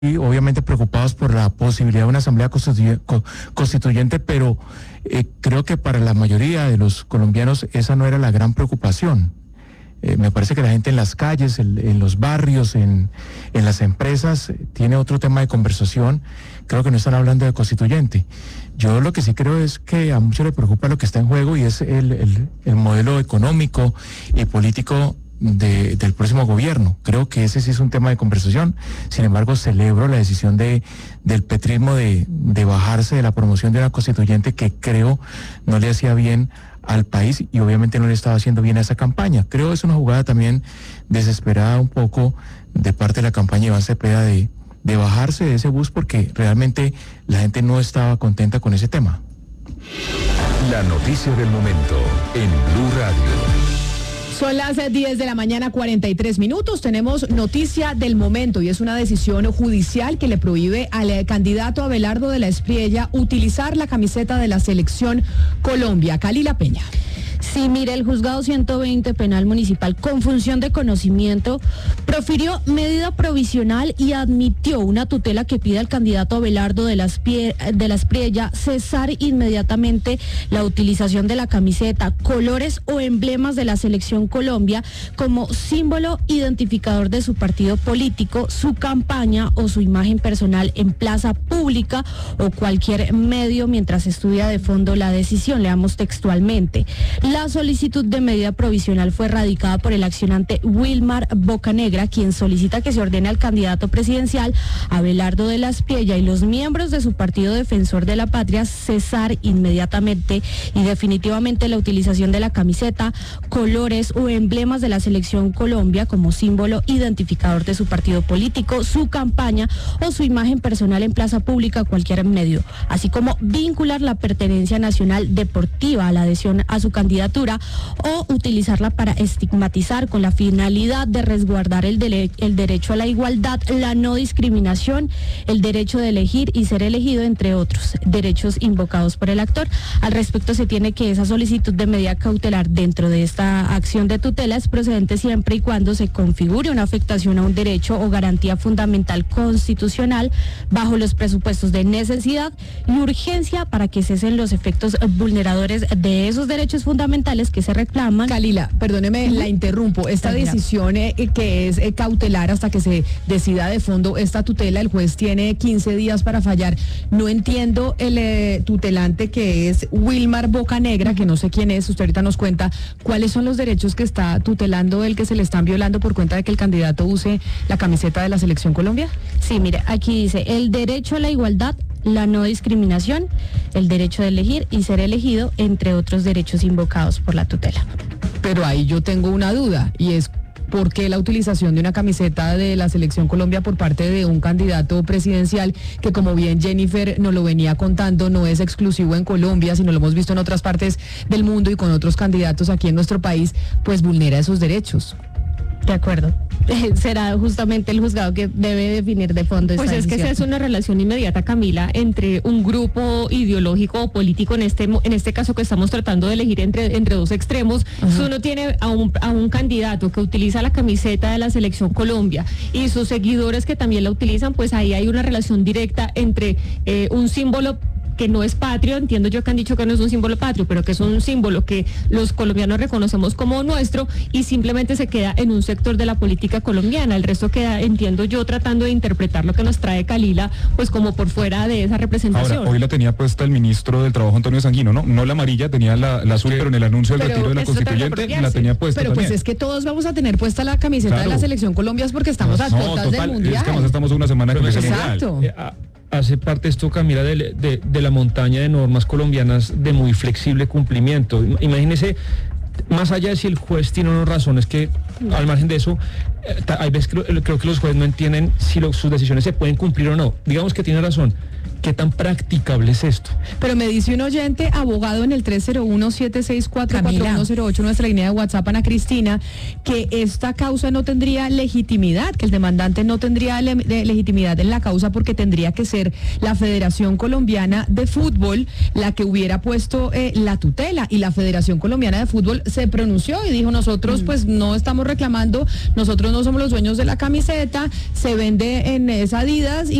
obviamente preocupados por la posibilidad de una asamblea constituyente, pero creo que para la mayoría de los colombianos esa no era la gran preocupación. Me parece que la gente en las calles, en los barrios, en las empresas, tiene otro tema de conversación. Creo que no están hablando de constituyente. Yo lo que sí creo es que a muchos les preocupa lo que está en juego y es el modelo económico y político del próximo gobierno. Creo que ese sí es un tema de conversación. Sin embargo, celebro la decisión del petrismo de bajarse de la promoción de una constituyente que creo no le hacía bien al país y obviamente no le estaba haciendo bien a esa campaña. Creo que es una jugada también desesperada un poco de parte de la campaña de Iván Cepeda de bajarse de ese bus porque realmente la gente no estaba contenta con ese tema. La noticia del momento en Blue Radio. Son las 10 de la mañana, 43 minutos. Tenemos noticia del momento y es una decisión judicial que le prohíbe al candidato Abelardo de la Espriella utilizar la camiseta de la Selección Colombia. Kalila Peña. Sí, mire, el juzgado 120 penal municipal con función de conocimiento profirió medida provisional y admitió una tutela que pide al candidato Abelardo de la Espriella cesar inmediatamente la utilización de la camiseta, colores o emblemas de la Selección Colombia como símbolo identificador de su partido político, su campaña o su imagen personal en plaza pública o cualquier medio mientras estudia de fondo la decisión. Leamos textualmente. La solicitud de medida provisional fue radicada por el accionante Wilmar Bocanegra, quien solicita que se ordene al candidato presidencial Abelardo de la Espriella y los miembros de su partido Defensor de la Patria cesar inmediatamente y definitivamente la utilización de la camiseta, colores o emblemas de la Selección Colombia como símbolo identificador de su partido político, su campaña o su imagen personal en plaza pública o cualquier medio, así como vincular la pertenencia nacional deportiva a la adhesión a su candidatura o utilizarla para estigmatizar con la finalidad de resguardar el derecho a la igualdad, la no discriminación, el derecho de elegir y ser elegido, entre otros derechos invocados por el actor. Al respecto, se tiene que esa solicitud de medida cautelar dentro de esta acción de tutela es procedente siempre y cuando se configure una afectación a un derecho o garantía fundamental constitucional bajo los presupuestos de necesidad y urgencia para que cesen los efectos vulneradores de esos derechos fundamentales que se reclaman. Kalila, perdóneme, la interrumpo. Esta decisión que es cautelar hasta que se decida de fondo esta tutela, el juez tiene 15 días para fallar. No entiendo el tutelante que es Wilmar Bocanegra, que no sé quién es, usted ahorita nos cuenta cuáles son los derechos que está tutelando el que se le están violando por cuenta de que el candidato use la camiseta de la Selección Colombia. Sí, mire, aquí dice el derecho a la igualdad, la no discriminación, el derecho de elegir y ser elegido, entre otros derechos invocados por la tutela. Pero ahí yo tengo una duda y es ¿por qué la utilización de una camiseta de la Selección Colombia por parte de un candidato presidencial que, como bien Jennifer nos lo venía contando, no es exclusivo en Colombia, sino lo hemos visto en otras partes del mundo y con otros candidatos aquí en nuestro país, pues vulnera esos derechos? De acuerdo. Será justamente el juzgado que debe definir de fondo esta decisión. Pues es que esa es una relación inmediata, Camila, entre un grupo ideológico o político, en este caso que estamos tratando de elegir entre dos extremos. Si uno tiene a un candidato que utiliza la camiseta de la Selección Colombia y sus seguidores que también la utilizan, pues ahí hay una relación directa entre un símbolo que no es patrio, entiendo yo que han dicho que no es un símbolo patrio, pero que es un símbolo que los colombianos reconocemos como nuestro y simplemente se queda en un sector de la política colombiana. El resto queda, entiendo yo, tratando de interpretar lo que nos trae Kalila, pues como por fuera de esa representación. Ahora, hoy la tenía puesta el ministro del Trabajo, Antonio Sanguino, ¿no? No la amarilla, tenía la azul, pero en el anuncio del retiro de la constituyente la tenía puesta. Pero también. Pues es que todos vamos a tener puesta la camiseta de la Selección Colombia porque estamos a puertas del Mundial. Es que nos estamos una semana con ese Exacto. Mundial. Hace parte esto, Camila, de la montaña de normas colombianas de muy flexible cumplimiento. Imagínese, más allá de si el juez tiene o no razones, que al margen de eso, hay veces creo que los jueces no entienden si sus decisiones se pueden cumplir o no. Digamos que tiene razón. ¿Qué tan practicable es esto? Pero me dice un oyente, abogado en el 301-764-4108, nuestra línea de WhatsApp, Ana Cristina, que esta causa no tendría legitimidad, que el demandante no tendría legitimidad en la causa porque tendría que ser la Federación Colombiana de Fútbol la que hubiera puesto la tutela, y la Federación Colombiana de Fútbol se pronunció y dijo: nosotros pues no estamos reclamando, nosotros no somos los dueños de la camiseta, se vende en esa Adidas